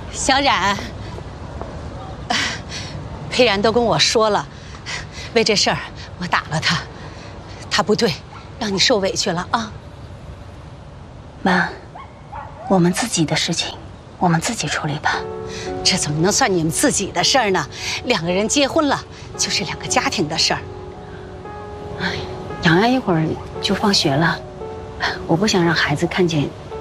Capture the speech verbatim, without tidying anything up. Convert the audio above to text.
小冉，裴然都跟我说了，为这事儿我打了他，他不对，让你受委屈了啊。 妈，我们自己的事情，我们自己处理吧。 这怎么能算你们自己的事儿呢？两个人结婚了，就是两个家庭的事儿。 哎，洋洋一会儿就放学了，我不想让孩子看见